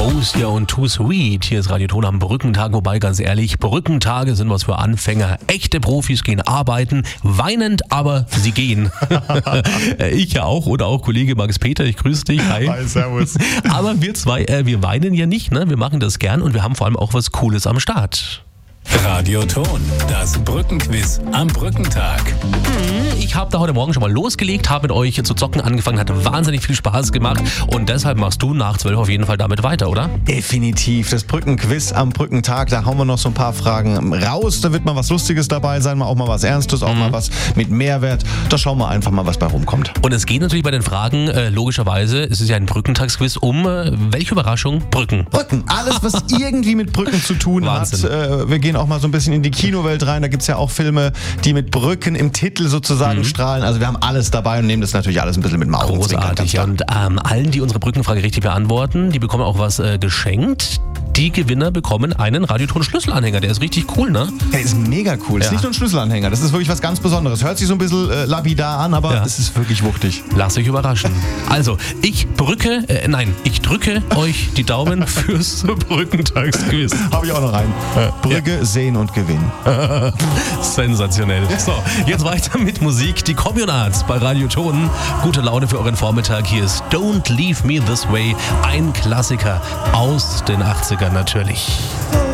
Hostia und Too Sweet. Hier ist Radio Ton am Brückentag, wobei ganz ehrlich, Brückentage sind was für Anfänger. Echte Profis gehen arbeiten, weinend, aber sie gehen. Ich ja auch oder auch Kollege Max Peter, ich grüße dich. Hi. Hi, servus. Aber wir zwei, wir weinen ja nicht, ne? Wir machen das gern und wir haben vor allem auch was Cooles am Start. Radio Ton, das Brückenquiz am Brückentag. Ich habe da heute Morgen schon mal losgelegt, habe mit euch zu zocken angefangen, hat wahnsinnig viel Spaß gemacht und deshalb machst du nach 12 auf jeden Fall damit weiter, oder? Definitiv. Das Brückenquiz am Brückentag, da hauen wir noch so ein paar Fragen raus. Da wird mal was Lustiges dabei sein, auch mal was Ernstes, auch mal was mit Mehrwert. Da schauen wir einfach mal, was bei rumkommt. Und es geht natürlich bei den Fragen, logischerweise, es ist ja ein Brückentagsquiz um, welche Überraschung? Brücken. Brücken, alles was irgendwie mit Brücken zu tun Wahnsinn. hat. Wir gehen auch mal so ein bisschen in die Kinowelt rein. Da gibt es ja auch Filme, die mit Brücken im Titel sozusagen strahlen. Also wir haben alles dabei und nehmen das natürlich alles ein bisschen mit Maul. Großartig. Und allen, die unsere Brückenfrage richtig beantworten, die bekommen auch was geschenkt. Die Gewinner bekommen einen Radioton-Schlüsselanhänger. Der ist richtig cool, ne? Der ist mega cool. Das ist nicht nur ein Schlüsselanhänger. Das ist wirklich was ganz Besonderes. Hört sich so ein bisschen lapidar an, aber es ist wirklich wuchtig. Lasst euch überraschen. Also, ich drücke euch die Daumen fürs Brückentagsquiz. Habe ich auch noch rein. Brücke, sehen und gewinnen. Sensationell. So, jetzt weiter mit Musik. Die Kommunards bei Radio Ton. Gute Laune für euren Vormittag. Hier ist Don't Leave Me This Way. Ein Klassiker aus den 80ern natürlich.